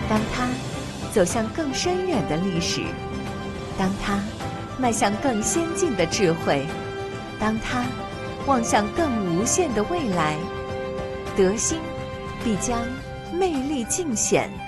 当他走向更深远的历史，当他迈向更先进的智慧，当他望向更无限的未来，德兴必将魅力尽显。